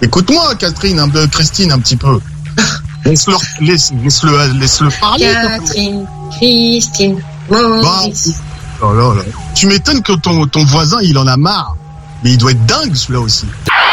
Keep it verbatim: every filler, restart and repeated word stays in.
Écoute-moi, Catherine, un peu, Christine, un petit peu. Laisse-le, laisse, laisse-le, laisse-le parler. Catherine, Christine, Maurice. Bah, oh là là. Tu m'étonnes que ton, ton voisin, il en a marre. Mais il doit être dingue, celui-là aussi.